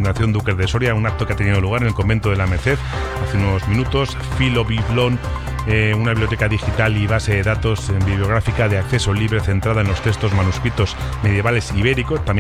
Fundación Duques de Soria, un acto que ha tenido lugar en el convento de la Merced hace unos minutos. Filobiblón, una biblioteca digital y base de datos bibliográfica de acceso libre centrada en los textos manuscritos medievales ibéricos. También